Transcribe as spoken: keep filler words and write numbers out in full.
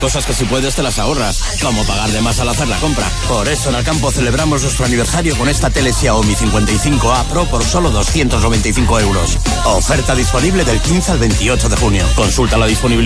Cosas que si puedes te las ahorras, como pagar de más al hacer la compra. Por eso en Alcampo celebramos nuestro aniversario con esta tele Xiaomi cincuenta y cinco A Pro por solo doscientos noventa y cinco euros. Oferta disponible del quince al veintiocho de junio. Consulta la disponibilidad